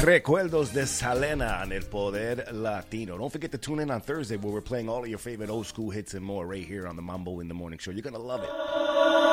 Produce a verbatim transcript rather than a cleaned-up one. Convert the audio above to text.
Recuerdos de Selena on El Poder Latino. Don't forget to tune in on Thursday where we're playing all of your favorite old school hits and more right here on the Mambo in the Morning Show. You're going to love it.